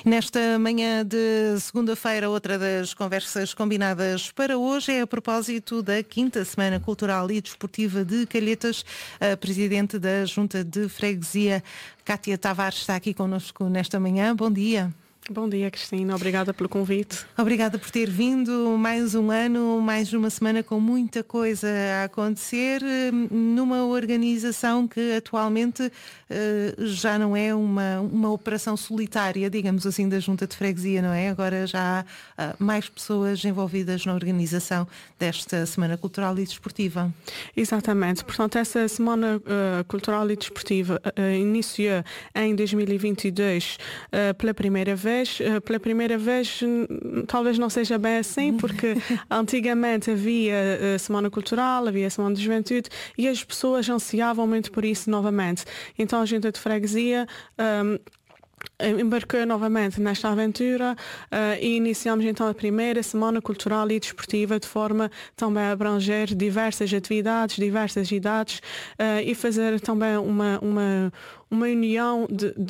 Nesta manhã de segunda-feira, outra das conversas combinadas para hoje é a propósito da 5ª Semana Cultural e Desportiva de Calhetas. A Presidente da Junta de Freguesia, Cátia Tavares, está aqui connosco nesta manhã. Bom dia. Bom dia, Cristina. Obrigada pelo convite. Obrigada por ter vindo. Mais um ano, mais uma semana com muita coisa a acontecer numa organização que atualmente já não é uma operação solitária, digamos assim, da Junta de Freguesia, não é? Agora já há mais pessoas envolvidas na organização desta Semana Cultural e Desportiva. Exatamente. Portanto, essa Semana Cultural e Desportiva iniciou em 2022 pela primeira vez. Pela primeira vez talvez não seja bem assim, porque antigamente havia Semana Cultural, havia Semana de Juventude e as pessoas ansiavam muito por isso novamente. Então a Junta de Freguesia embarcou novamente nesta aventura e iniciamos então a primeira Semana Cultural e Desportiva de forma também a abranger diversas atividades, diversas idades e fazer também uma união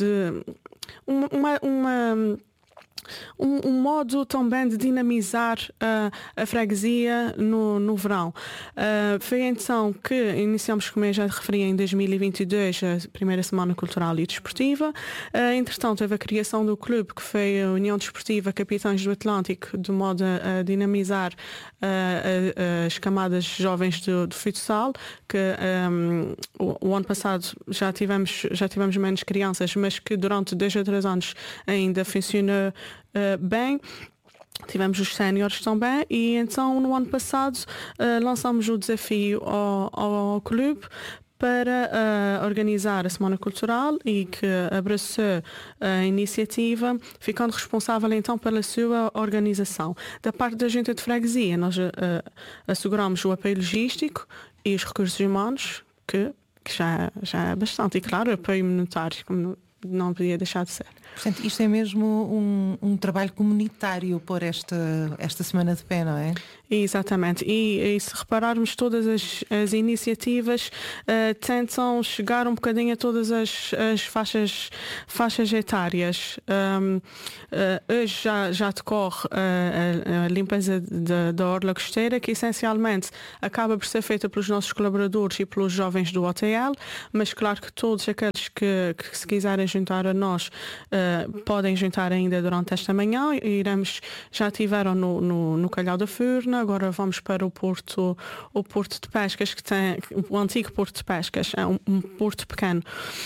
um modo também de dinamizar a freguesia no verão. Foi então que iniciamos, como eu já referi, em 2022 a primeira Semana Cultural e Desportiva. Entretanto, houve a criação do clube, que foi a União Desportiva Capitães do Atlântico, de modo a dinamizar as camadas jovens do futsal, que o ano passado já tivemos menos crianças, mas que durante 2 ou 3 anos ainda funcionou bem. Tivemos os séniores também e então no ano passado lançamos o desafio ao clube para organizar a Semana Cultural e que abraçou a iniciativa, ficando responsável então pela sua organização. Da parte da Junta de Freguesia, nós asseguramos o apoio logístico e os recursos humanos, que já é bastante, e claro, o apoio monetário, como não podia deixar de ser. Portanto, isto é mesmo um trabalho comunitário por esta semana de pé, não é? Exatamente. E se repararmos, todas as iniciativas tentam chegar um bocadinho a todas as faixas etárias. Hoje já decorre a limpeza da orla costeira, que essencialmente acaba por ser feita pelos nossos colaboradores e pelos jovens do OTL, mas claro que todos aqueles que se quiserem juntar a nós podem juntar ainda durante esta manhã. Já estiveram no Calhau da Furna, agora vamos para o Porto de Pescas, que tem o antigo Porto de Pescas, é um porto pequeno,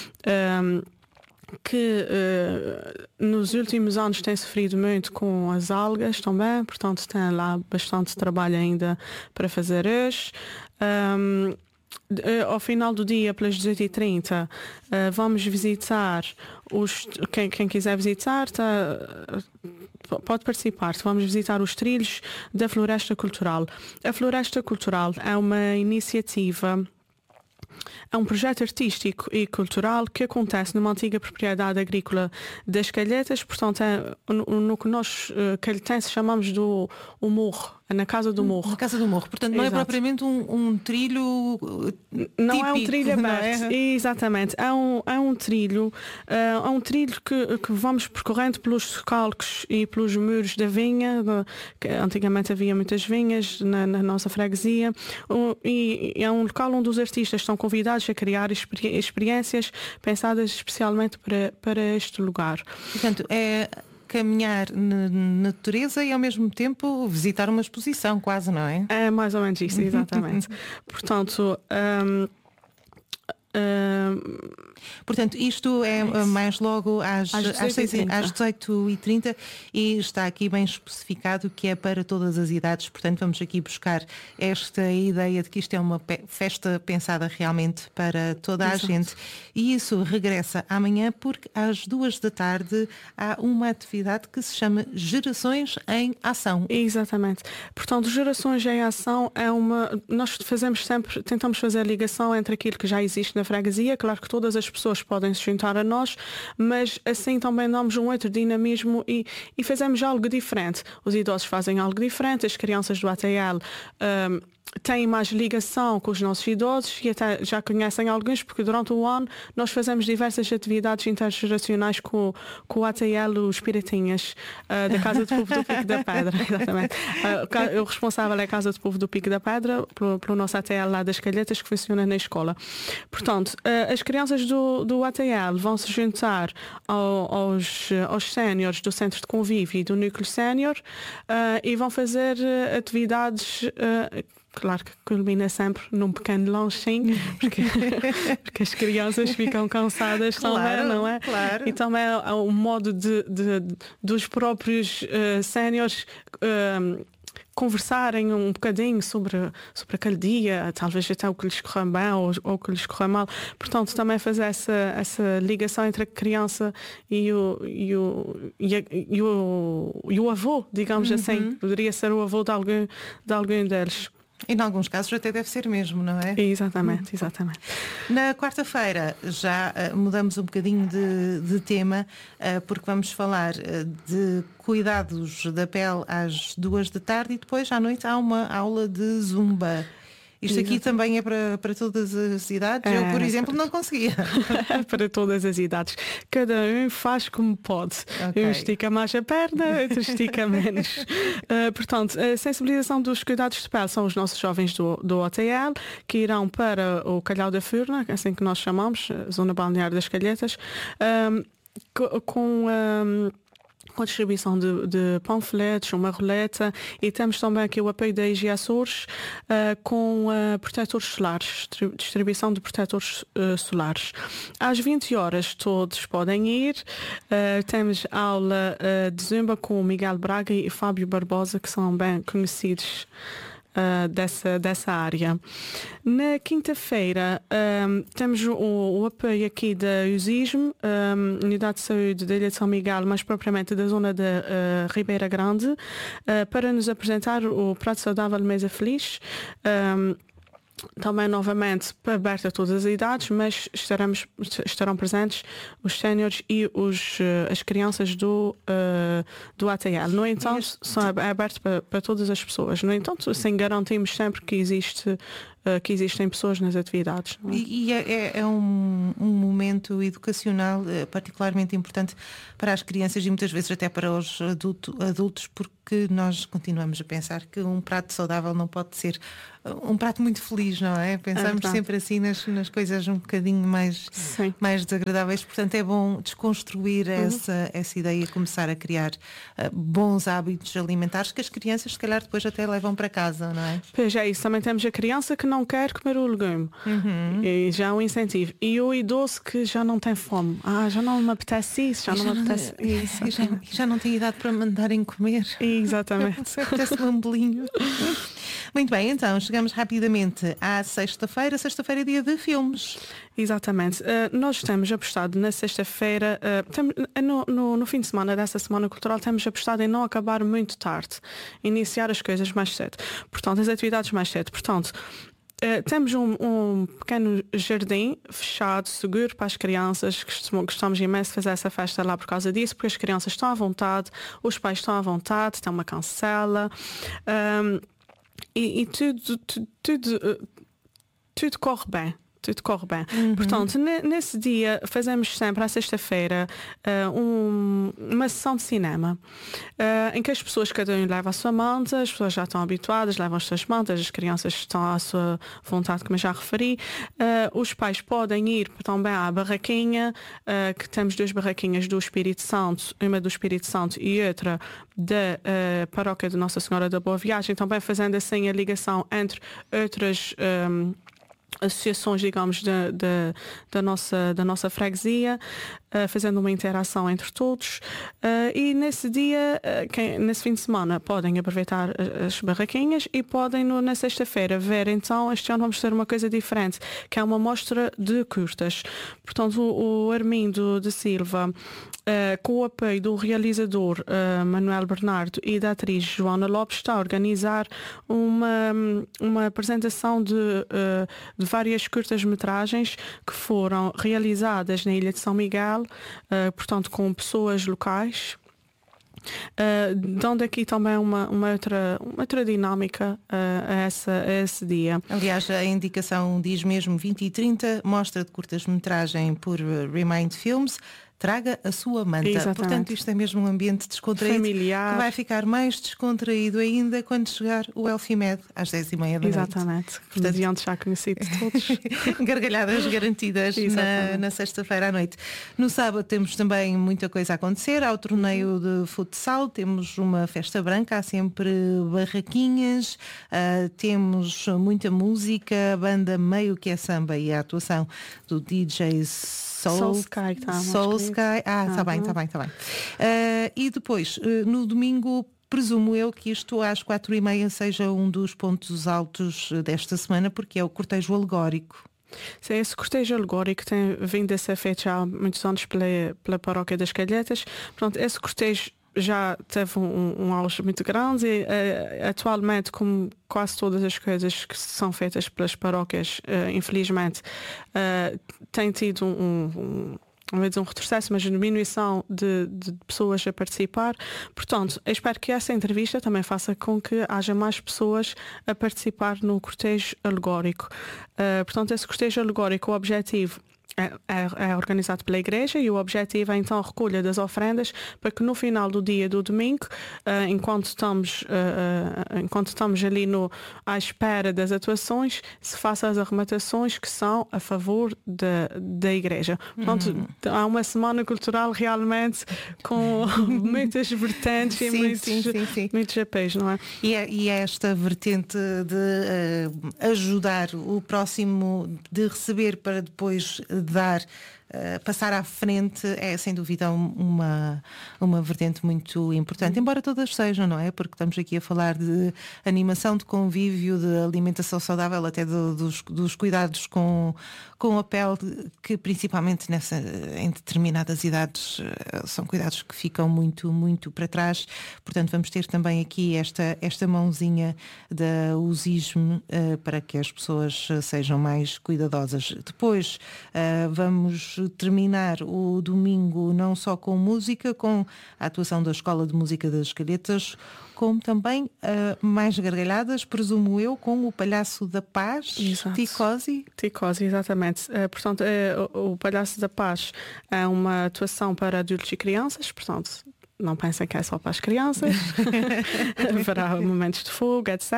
que nos últimos anos tem sofrido muito com as algas também, portanto tem lá bastante trabalho ainda para fazer hoje. Ao final do dia, pelas 18h30, vamos visitar quem quiser visitar pode participar. Vamos visitar os trilhos da Floresta Cultural. A Floresta Cultural é uma iniciativa, é um projeto artístico e cultural que acontece numa antiga propriedade agrícola das Calhetas, portanto é no que nós calhetenses chamamos do Morro, na Casa do Morro. Na Casa do Morro, portanto não Exato. É propriamente um trilho não típico, é um trilho aberto, não é? Exatamente, é um trilho que vamos percorrendo pelos calcos e pelos muros da vinha, que antigamente havia muitas vinhas na nossa freguesia, e é um local onde os artistas estão convidados a criar experiências pensadas especialmente para este lugar. Portanto, é caminhar na natureza e ao mesmo tempo visitar uma exposição, quase, não é? É mais ou menos isso, exatamente. Portanto, portanto, isto é mais logo às 18h30 e está aqui bem especificado que é para todas as idades, portanto vamos aqui buscar esta ideia de que isto é uma festa pensada realmente para toda a gente. E isso regressa amanhã porque às 2h há uma atividade que se chama Gerações em Ação. Exatamente. Portanto, Gerações em Ação nós tentamos fazer a ligação entre aquilo que já existe na freguesia. Claro que todas as pessoas podem se juntar a nós, mas assim também damos um outro dinamismo e fazemos algo diferente. Os idosos fazem algo diferente, as crianças do ATL têm mais ligação com os nossos idosos e até já conhecem alguns, porque durante o ano nós fazemos diversas atividades intergeracionais com o ATL, os Piratinhas, da Casa do Povo do Pico da Pedra. Exatamente. O responsável é a Casa do Povo do Pico da Pedra, pelo nosso ATL lá das Calhetas, que funciona na escola. Portanto, as crianças do ATL vão se juntar aos séniores do Centro de Convívio e do Núcleo Sénior e vão fazer atividades. Claro que culmina sempre num pequeno lanchinho, porque as crianças ficam cansadas também, não é? Claro. E também é um modo dos próprios séniores conversarem um bocadinho sobre aquele dia, talvez até o que lhes correu bem ou o que lhes correu mal. Portanto, também fazer essa ligação entre a criança e o avô, digamos assim. Poderia ser o avô de alguém deles. E em alguns casos até deve ser mesmo, não é? Exatamente. Na quarta-feira já mudamos um bocadinho de tema, porque vamos falar de cuidados da pele às 14h e depois à noite há uma aula de zumba. Isto aqui também é para todas as idades? Eu, por exemplo, não conseguia. Para todas as idades. Cada um faz como pode. Okay. Um estica mais a perna, outro estica menos. Portanto, a sensibilização dos cuidados de pele são os nossos jovens do OTL, que irão para o Calhau da Furna, assim que nós chamamos, Zona Balnear das Calhetas, com a distribuição de panfletos, uma roleta, e temos também aqui o apoio da IG Açores com protetores solares, distribuição de protetores solares. Às 20 horas todos podem ir. Temos aula de zumba com o Miguel Braga e Fábio Barbosa, que são bem conhecidos dessa área. Na quinta-feira temos o apoio aqui da USISM, Unidade de Saúde da Ilha de São Miguel, mais propriamente da zona da Ribeira Grande, para nos apresentar o Prato Saudável Mesa Feliz. Também novamente aberto a todas as idades, mas estarão presentes os séniores e as crianças do ATL. No entanto, é aberto para todas as pessoas. No entanto, assim, garantimos sempre que existem pessoas nas atividades. Não é? E é um momento educacional particularmente importante para as crianças e muitas vezes até para os adultos, porque nós continuamos a pensar que um prato saudável não pode ser um prato muito feliz, não é? Pensamos sempre assim nas coisas um bocadinho mais desagradáveis, portanto é bom desconstruir essa ideia e começar a criar bons hábitos alimentares que as crianças se calhar depois até levam para casa, não é? Pois é isso, também temos a criança que não quer comer o legume e já é um incentivo, e o idoso que já não tem fome, já não me apetece isso, já não tem idade para mandarem comer. Exatamente. Apetece-me um bolinho. Muito bem, então chegamos rapidamente à sexta-feira. Sexta-feira é dia de Exatamente. Nós temos apostado na sexta-feira, no fim de semana dessa Semana Cultural, temos apostado em não acabar muito tarde, iniciar as coisas mais cedo. Portanto, as atividades mais cedo. Portanto, temos um pequeno jardim fechado, seguro para as crianças. Gostamos imenso de fazer essa festa lá por causa disso, porque as crianças estão à vontade, os pais estão à vontade, tem uma cancela. E tudo corre bem. Portanto, nesse dia fazemos sempre à sexta-feira uma sessão de cinema em que as pessoas, cada um leva a sua manta, as pessoas já estão habituadas, levam as suas mantas, as crianças estão à sua vontade, como eu já referi. Os pais podem ir também à barraquinha, que temos 2 barraquinhas do Espírito Santo, uma do Espírito Santo e outra da paróquia de Nossa Senhora da Boa Viagem, também fazendo assim a ligação entre outras associações, digamos, da nossa freguesia, fazendo uma interação entre todos, e nesse dia, nesse fim de semana, podem aproveitar as barraquinhas e podem na sexta-feira ver. Então este ano vamos ter uma coisa diferente, que é uma mostra de curtas. Portanto, o Armindo de Silva, com o apoio do realizador Manuel Bernardo e da atriz Joana Lopes, está a organizar uma apresentação de várias curtas-metragens que foram realizadas na Ilha de São Miguel, portanto com pessoas locais, Dando aqui também uma outra dinâmica a esse dia. Aliás, a indicação diz mesmo 20 e 30, mostra de curtas-metragem por Remind Films. Traga a sua manta. Exatamente. Portanto, isto é mesmo um ambiente descontraído, familiar, que vai ficar mais descontraído ainda quando chegar o Elfimed às 10h30 da noite. Exatamente. Comediante já conhecido de todos. Gargalhadas garantidas na sexta-feira à noite. No sábado temos também muita coisa a acontecer. Há o torneio de futsal, temos uma festa branca, há sempre barraquinhas, temos muita música, a banda Meio que é Samba e a atuação do DJ Soul Sky. Está bem. E depois, no domingo, presumo eu que isto às 4h30 seja um dos pontos altos desta semana, porque é o cortejo alegórico. Sim, esse cortejo alegórico tem vindo a ser feito já há muitos anos pela Paróquia das Calhetas. Pronto, esse cortejo já teve um auge muito grande e atualmente, como quase todas as coisas que são feitas pelas paróquias, infelizmente, tem tido um retrocesso, mas diminuição de pessoas a participar. Portanto, eu espero que essa entrevista também faça com que haja mais pessoas a participar no cortejo alegórico. Portanto, esse cortejo alegórico, o objetivo é organizado pela Igreja e o objetivo é então a recolha das ofrendas para que no final do dia do domingo, enquanto estamos ali à espera das atuações, se faça as arrematações que são a favor da Igreja. Portanto, há uma semana cultural realmente com muitas vertentes e muitos apelos, não é? E é esta vertente de ajudar o próximo, de receber para depois dar, passar à frente, é sem dúvida uma vertente muito importante, embora todas sejam, não é? Porque estamos aqui a falar de animação, de convívio, de alimentação saudável, até dos cuidados com a pele, que principalmente em determinadas idades são cuidados que ficam muito, muito para trás. Portanto, vamos ter também aqui esta mãozinha da USISM para que as pessoas sejam mais cuidadosas. Depois vamos terminar o domingo não só com música, com a atuação da Escola de Música das Calhetas, como também mais gargalhadas, presumo eu, com o Palhaço da Paz. Exato. Ticosi, exatamente. Portanto, o Palhaço da Paz é uma atuação para adultos e crianças, portanto, não pensem que é só para as crianças. Haverá momentos de fogo, etc.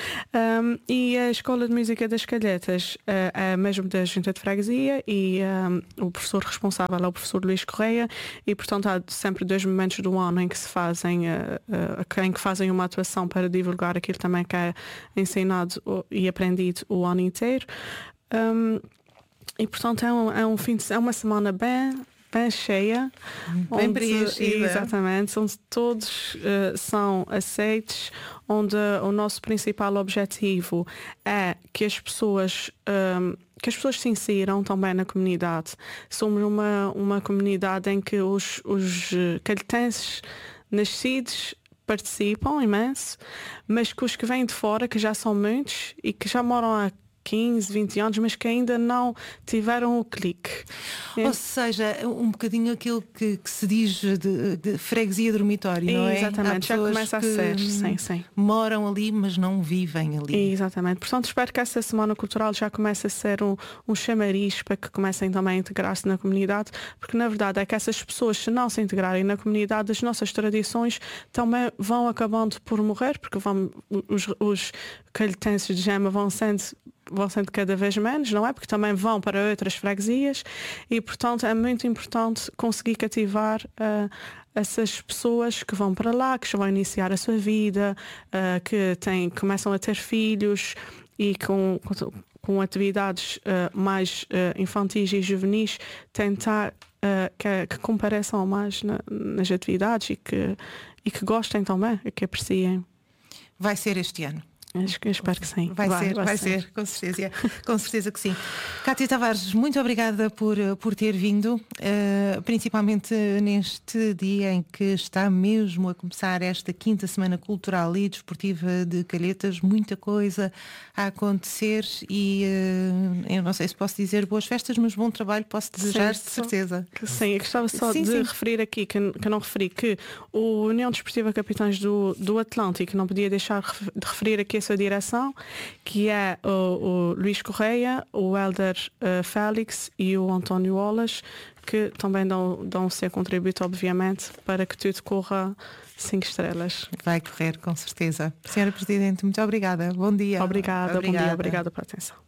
E a Escola de Música das Calhetas é mesmo da Junta de Freguesia e o professor responsável é o professor Luís Correia e, portanto, há sempre 2 momentos do ano em que se fazem uma atuação para divulgar aquilo também que é ensinado e aprendido o ano inteiro. E, portanto, é uma semana bem cheia, bem preenchida. Exatamente, onde todos são aceitos, onde o nosso principal objetivo é que as pessoas se insiram também na comunidade. Somos uma comunidade em que os calhetenses nascidos participam imenso, mas que os que vêm de fora, que já são muitos e que já moram há 15, 20 anos, mas que ainda não tiveram o clique. Ou seja, um bocadinho aquilo que se diz de freguesia dormitório, não é? Exatamente, já começa a ser. Sim. Moram ali, mas não vivem ali. Exatamente. Portanto, espero que essa Semana Cultural já comece a ser um chamariz para que comecem também a integrar-se na comunidade, porque na verdade é que essas pessoas, se não se integrarem na comunidade, as nossas tradições também vão acabando por morrer, porque os calhetenses de Gema vão sendo cada vez menos, não é? Porque também vão para outras freguesias e, portanto, é muito importante conseguir cativar essas pessoas que vão para lá, que já vão iniciar a sua vida, que começam a ter filhos e com atividades mais infantis e juvenis, tentar que compareçam mais nas atividades e que gostem também, e que apreciem. Vai ser este ano? Eu espero que sim. Vai ser, com certeza que sim. Cátia Tavares, muito obrigada por ter vindo, principalmente neste dia em que está mesmo a começar esta 5ª Semana Cultural e Desportiva de Calhetas, muita coisa a acontecer e eu não sei se posso dizer boas festas, mas bom trabalho posso desejar, de certeza. Sim, eu gostava só de referir aqui, que eu não referi, que o União Desportiva Capitães do Atlântico não podia deixar de referir aqui a sua direção, que é o Luís Correia, o Hélder Félix e o António Olas, que também dão o seu contributo, obviamente, para que tudo corra 5 estrelas. Vai correr, com certeza. Senhora Presidente, muito obrigada. Bom dia. Obrigada, bom dia, obrigada pela atenção.